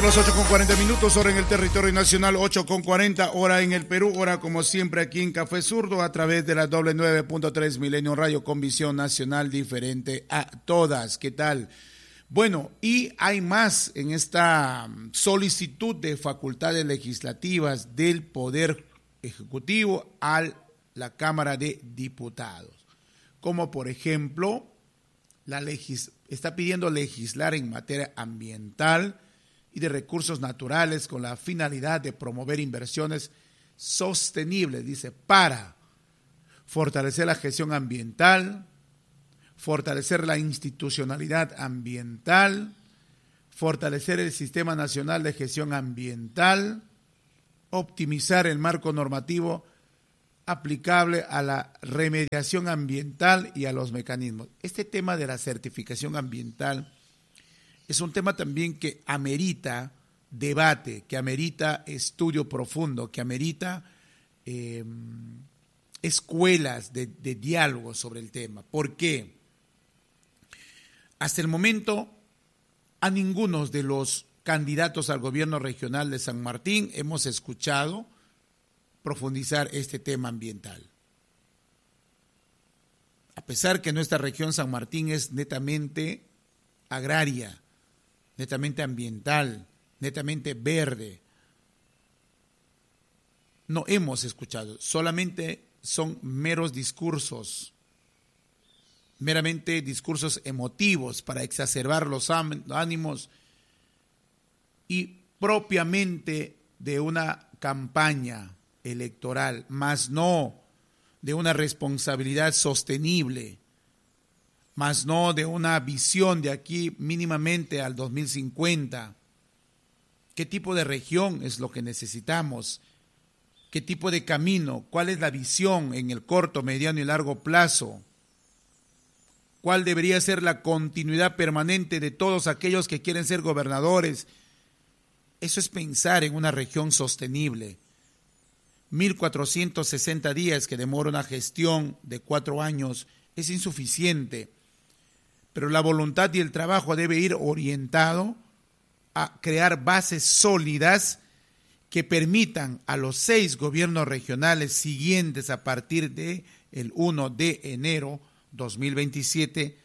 Son las 8:40, hora en el territorio nacional, 8:40, hora en el Perú, hora como siempre aquí en Café Zurdo a través de la doble 9.3 Milenio Radio con visión nacional diferente a todas. ¿Qué tal? Bueno, y hay más en esta solicitud de facultades legislativas del Poder Ejecutivo a la Cámara de Diputados, como por ejemplo, está pidiendo legislar en materia ambiental y de recursos naturales con la finalidad de promover inversiones sostenibles, dice, para fortalecer la gestión ambiental, fortalecer la institucionalidad ambiental, fortalecer el Sistema Nacional de Gestión Ambiental, optimizar el marco normativo aplicable a la remediación ambiental y a los mecanismos. Este tema de la certificación ambiental es un tema también que amerita debate, que amerita estudio profundo, que amerita escuelas de diálogo sobre el tema. ¿Por qué? Hasta el momento, a ninguno de los candidatos al gobierno regional de San Martín hemos escuchado profundizar este tema ambiental. A pesar que nuestra región San Martín es netamente agraria, netamente ambiental, netamente verde, no hemos escuchado, solamente son meros discursos, meramente discursos emotivos para exacerbar los ánimos y propiamente de una campaña electoral, más no de una responsabilidad sostenible, más no de una visión de aquí mínimamente al 2050. ¿Qué tipo de región es lo que necesitamos? ¿Qué tipo de camino? ¿Cuál es la visión en el corto, mediano y largo plazo? ¿Cuál debería ser la continuidad permanente de todos aquellos que quieren ser gobernadores? Eso es pensar en una región sostenible. 1.460 días que demora una gestión de 4 años es insuficiente, pero la voluntad y el trabajo debe ir orientado a crear bases sólidas que permitan a los 6 gobiernos regionales siguientes a partir de el 1 de enero 2027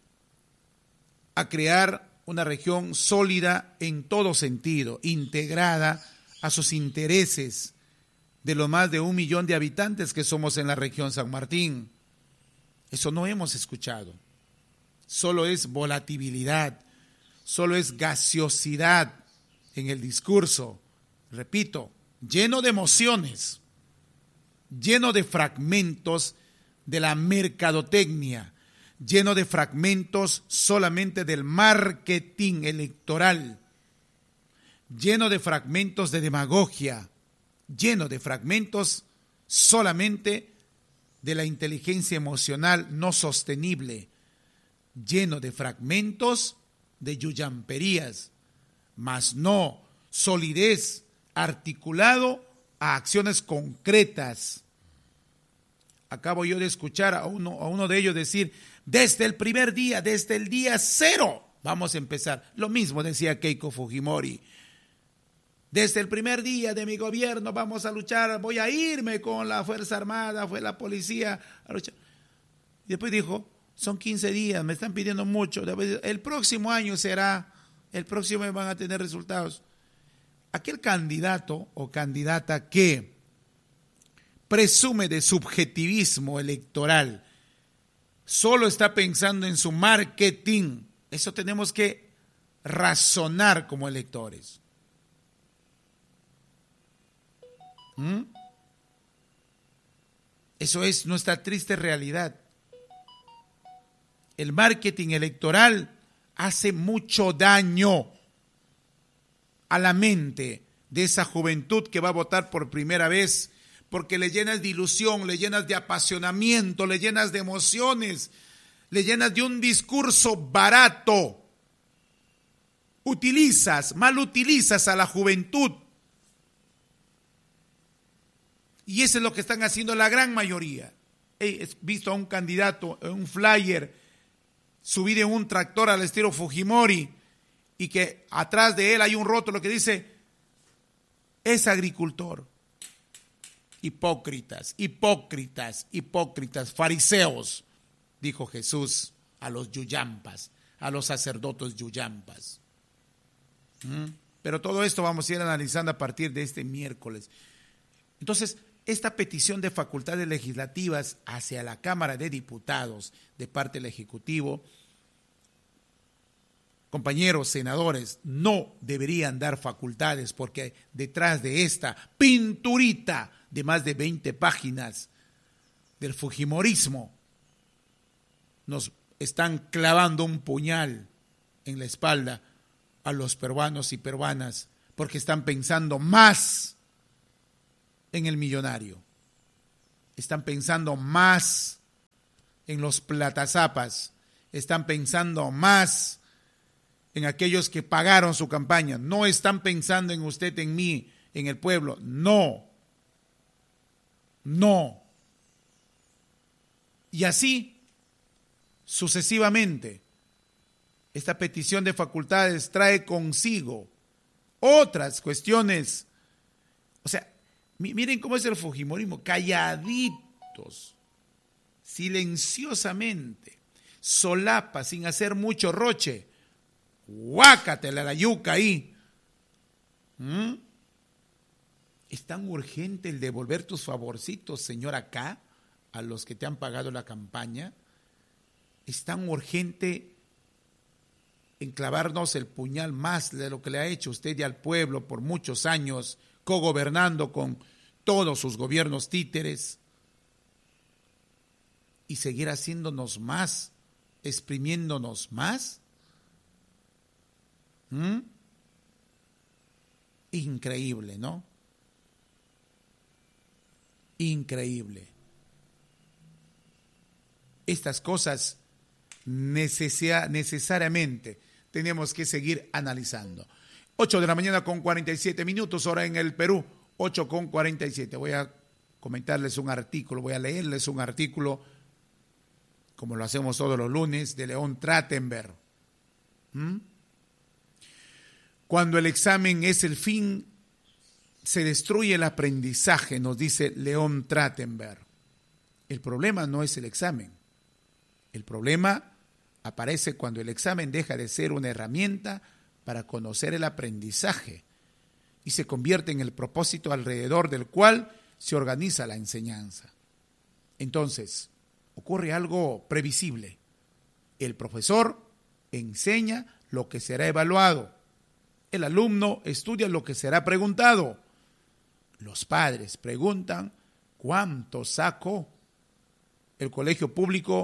a crear una región sólida en todo sentido, integrada a sus intereses de los más de 1 millón de habitantes que somos en la región San Martín. Eso no hemos escuchado. Solo es volatilidad, solo es gaseosidad en el discurso, repito, lleno de emociones, lleno de fragmentos de la mercadotecnia, lleno de fragmentos solamente del marketing electoral, lleno de fragmentos de demagogia, lleno de fragmentos solamente de la inteligencia emocional no sostenible, lleno de fragmentos de yuyamperías, mas no solidez, articulado a acciones concretas. Acabo yo de escuchar a uno de ellos decir, desde el primer día, desde el día 0, vamos a empezar. Lo mismo decía Keiko Fujimori. Desde el primer día de mi gobierno vamos a luchar, voy a irme con la Fuerza Armada, fue la policía a luchar. Y después dijo, son 15 días, me están pidiendo mucho, el próximo año será, el próximo año van a tener resultados. Aquel candidato o candidata que presume de subjetivismo electoral, solo está pensando en su marketing, eso tenemos que razonar como electores. Eso es nuestra triste realidad. El marketing electoral hace mucho daño a la mente de esa juventud que va a votar por primera vez, porque le llenas de ilusión, le llenas de apasionamiento, le llenas de emociones, le llenas de un discurso barato. Mal utilizas a la juventud. Y eso es lo que están haciendo la gran mayoría. He visto a un candidato en un flyer subir en un tractor al estilo Fujimori y que atrás de él hay un rótulo que dice, es agricultor. Hipócritas, hipócritas, hipócritas, fariseos, dijo Jesús a los yuyampas, a los sacerdotes yuyampas. Pero todo esto vamos a ir analizando a partir de este miércoles. Entonces, esta petición de facultades legislativas hacia la Cámara de Diputados de parte del Ejecutivo, compañeros senadores, no deberían dar facultades porque detrás de esta pinturita de más de 20 páginas del fujimorismo nos están clavando un puñal en la espalda a los peruanos y peruanas porque están pensando más en el millonario, están pensando más en los platazapas, están pensando más en aquellos que pagaron su campaña, no están pensando en usted, en mí, en el pueblo, no. Y así, sucesivamente, esta petición de facultades trae consigo otras cuestiones. O sea, miren cómo es el fujimorismo, calladitos, silenciosamente, solapa, sin hacer mucho roche. Guácatela la yuca ahí. ¿Es tan urgente el devolver tus favorcitos, señor acá, a los que te han pagado la campaña? ¿Es tan urgente enclavarnos el puñal más de lo que le ha hecho usted y al pueblo por muchos años, cogobernando con todos sus gobiernos títeres? ¿Y seguir haciéndonos más, exprimiéndonos más? Increíble, ¿no? Increíble. Estas cosas necesariamente tenemos que seguir analizando. 8 de la mañana con 47 minutos, hora en el Perú, 8 con 47. Voy a comentarles un artículo, voy a leerles un artículo, como lo hacemos todos los lunes, de León Trachtenberg. Cuando el examen es el fin, se destruye el aprendizaje, nos dice León Trachtenberg. El problema no es el examen. El problema aparece cuando el examen deja de ser una herramienta para conocer el aprendizaje y se convierte en el propósito alrededor del cual se organiza la enseñanza. Entonces, ocurre algo previsible. El profesor enseña lo que será evaluado. El alumno estudia lo que será preguntado. Los padres preguntan cuánto sacó. El colegio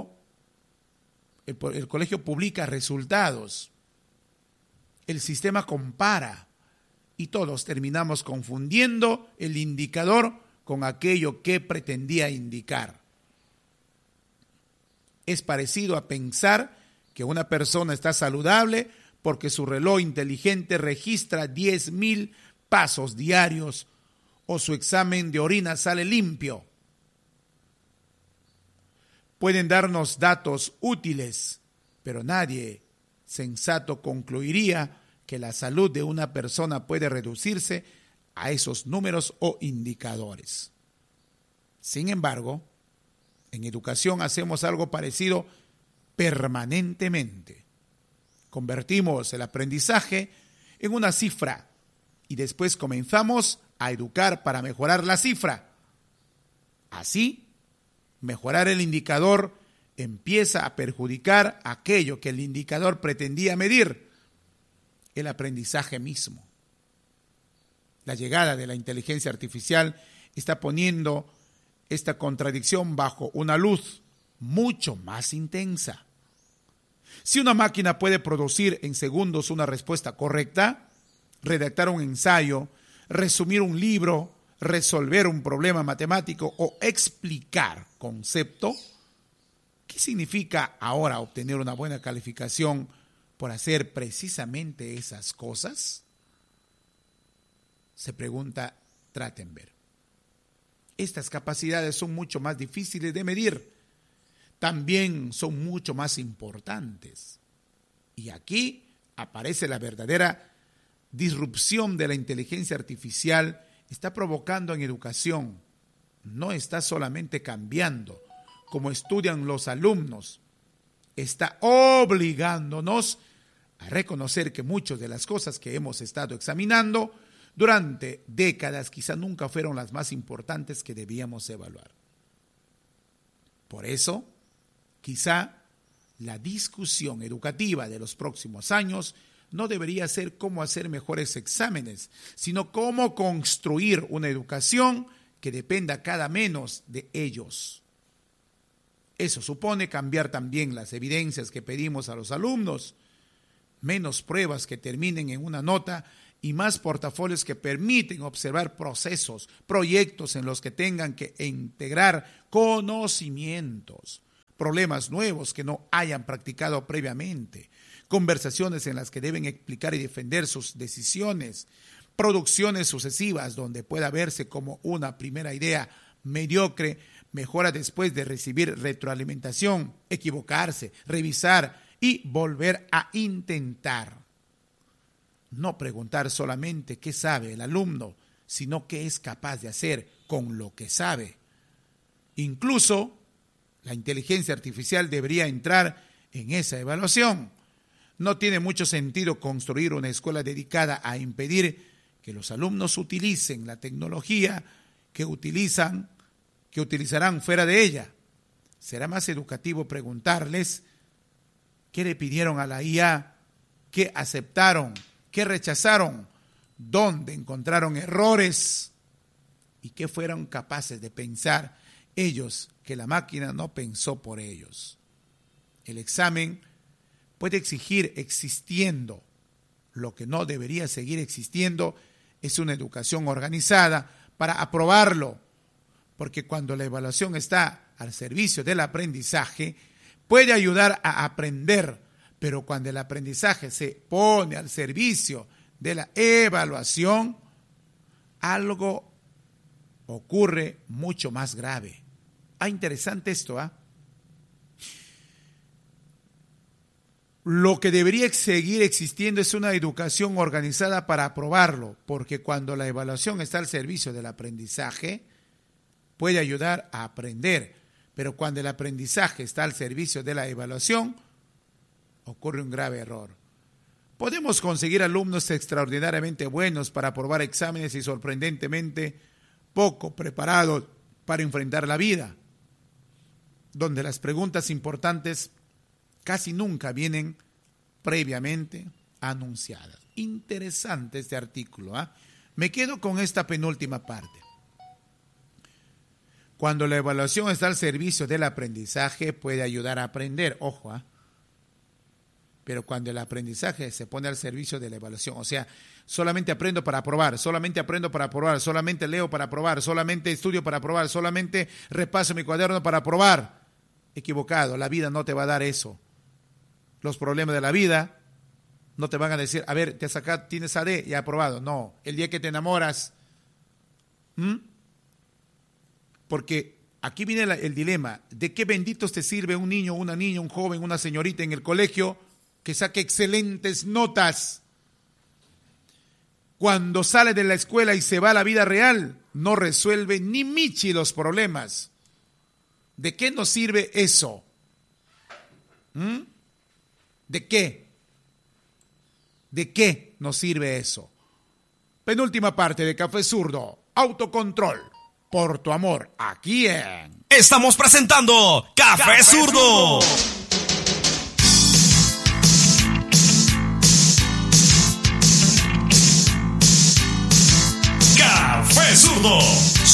publica resultados. El sistema compara y todos terminamos confundiendo el indicador con aquello que pretendía indicar. Es parecido a pensar que una persona está saludable porque su reloj inteligente registra 10,000 pasos diarios o su examen de orina sale limpio. Pueden darnos datos útiles, pero nadie sensato concluiría que la salud de una persona puede reducirse a esos números o indicadores. Sin embargo, en educación hacemos algo parecido permanentemente. Convertimos el aprendizaje en una cifra y después comenzamos a educar para mejorar la cifra. Así, mejorar el indicador empieza a perjudicar aquello que el indicador pretendía medir, el aprendizaje mismo. La llegada de la inteligencia artificial está poniendo esta contradicción bajo una luz mucho más intensa. Si una máquina puede producir en segundos una respuesta correcta, redactar un ensayo, resumir un libro, resolver un problema matemático o explicar concepto, ¿qué significa ahora obtener una buena calificación por hacer precisamente esas cosas? Se pregunta Trachtenberg. Estas capacidades son mucho más difíciles de medir. También son mucho más importantes. Y aquí aparece la verdadera disrupción de la inteligencia artificial. Está provocando en educación, no está solamente cambiando como estudian los alumnos, está obligándonos a reconocer que muchas de las cosas que hemos estado examinando durante décadas quizá nunca fueron las más importantes que debíamos evaluar. Por eso, quizá la discusión educativa de los próximos años no debería ser cómo hacer mejores exámenes, sino cómo construir una educación que dependa cada menos de ellos. Eso supone cambiar también las evidencias que pedimos a los alumnos, menos pruebas que terminen en una nota y más portafolios que permiten observar procesos, proyectos en los que tengan que integrar conocimientos, problemas nuevos que no hayan practicado previamente, conversaciones en las que deben explicar y defender sus decisiones, producciones sucesivas donde pueda verse como una primera idea mediocre, mejora después de recibir retroalimentación, equivocarse, revisar y volver a intentar. No preguntar solamente qué sabe el alumno, sino qué es capaz de hacer con lo que sabe. Incluso la inteligencia artificial debería entrar en esa evaluación. No tiene mucho sentido construir una escuela dedicada a impedir que los alumnos utilicen la tecnología que utilizarán fuera de ella. Será más educativo preguntarles qué le pidieron a la IA, qué aceptaron, qué rechazaron, dónde encontraron errores y qué fueron capaces de pensar ellos que la máquina no pensó por ellos. El examen puede exigir existiendo. Lo que no debería seguir existiendo es una educación organizada para aprobarlo, porque cuando la evaluación está al servicio del aprendizaje, puede ayudar a aprender, pero cuando el aprendizaje se pone al servicio de la evaluación, algo ocurre mucho más grave. Interesante esto, ¿ah? Lo que debería seguir existiendo es una educación organizada para aprobarlo, porque cuando la evaluación está al servicio del aprendizaje, puede ayudar a aprender, pero cuando el aprendizaje está al servicio de la evaluación, ocurre un grave error. Podemos conseguir alumnos extraordinariamente buenos para aprobar exámenes y sorprendentemente poco preparados para enfrentar la vida, donde las preguntas importantes casi nunca vienen previamente anunciadas. Interesante este artículo, ¿eh? Me quedo con esta penúltima parte. Cuando la evaluación está al servicio del aprendizaje, puede ayudar a aprender, ojo, ¿eh? Pero cuando el aprendizaje se pone al servicio de la evaluación, o sea, solamente aprendo para aprobar, solamente aprendo para aprobar, solamente leo para aprobar, solamente estudio para aprobar, solamente repaso mi cuaderno para aprobar. Equivocado, la vida no te va a dar eso. Los problemas de la vida no te van a decir, a ver, te sacas, tienes AD y aprobado. No, el día que te enamoras, porque aquí viene el dilema, ¿de qué benditos te sirve un niño, una niña, un joven, una señorita en el colegio que saque excelentes notas? Cuando sale de la escuela y se va a la vida real, no resuelve ni michi los problemas. ¿De qué nos sirve eso? ¿De qué? ¿De qué nos sirve eso? Penúltima parte de Café Zurdo, autocontrol, por tu amor, aquí en... Estamos presentando Café Zurdo.